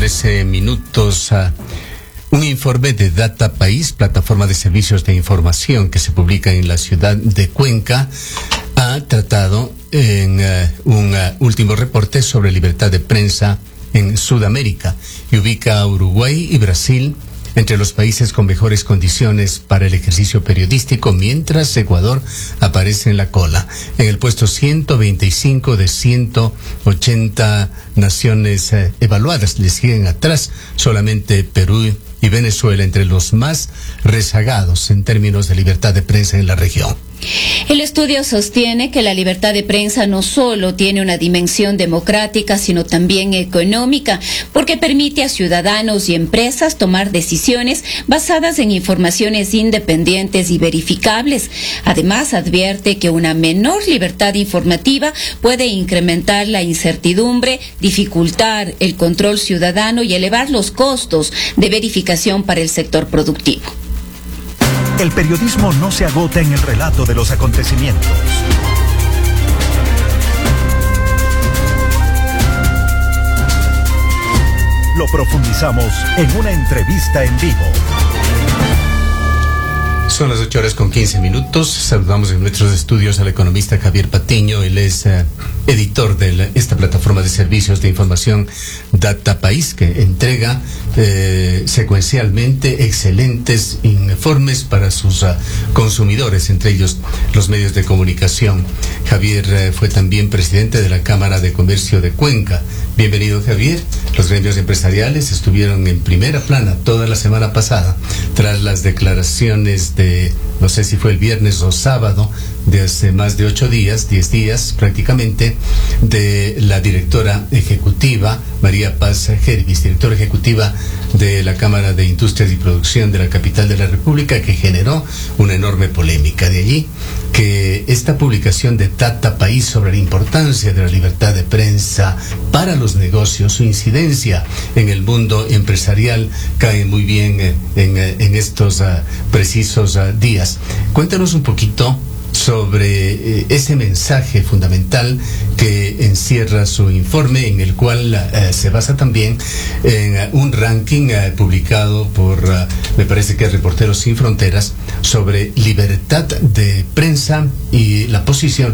13 minutos. Un informe de Data País, plataforma de servicios de información que se publica en la ciudad de Cuenca, ha tratado en un último reporte sobre libertad de prensa en Sudamérica y ubica a Uruguay y Brasil entre los países con mejores condiciones para el ejercicio periodístico, mientras Ecuador aparece en la cola, en el puesto 125 de 180 naciones evaluadas. Le siguen atrás solamente Perú y Venezuela entre los más rezagados en términos de libertad de prensa en la región. El estudio sostiene que la libertad de prensa no solo tiene una dimensión democrática, sino también económica, porque permite a ciudadanos y empresas tomar decisiones basadas en informaciones independientes y verificables. Además, advierte que una menor libertad informativa puede incrementar la incertidumbre, dificultar el control ciudadano y elevar los costos de verificación para el sector productivo. El periodismo no se agota en el relato de los acontecimientos. Lo profundizamos en una entrevista en vivo. Son las 8:15. Saludamos en nuestros estudios al economista Javier Patiño. Él es editor de esta plataforma de servicios de información Data País, que entrega secuencialmente excelentes informes para sus consumidores, entre ellos los medios de comunicación. Javier fue también presidente de la Cámara de Comercio de Cuenca. Bienvenido, Javier. Los gremios empresariales estuvieron en primera plana toda la semana pasada tras las declaraciones de, no sé si fue el viernes o sábado, de hace más de 10 días prácticamente, de la directora ejecutiva, María Paz Gervis, directora ejecutiva de la Cámara de Industrias y Producción de la capital de la República, que generó una enorme polémica. De allí que esta publicación de Data País sobre la importancia de la libertad de prensa para los negocios, su incidencia en el mundo empresarial, cae muy bien en estos precisos días. Cuéntanos un poquito sobre ese mensaje fundamental que encierra su informe, en el cual se basa también en un ranking publicado por, me parece que es Reporteros Sin Fronteras, sobre libertad de prensa y la posición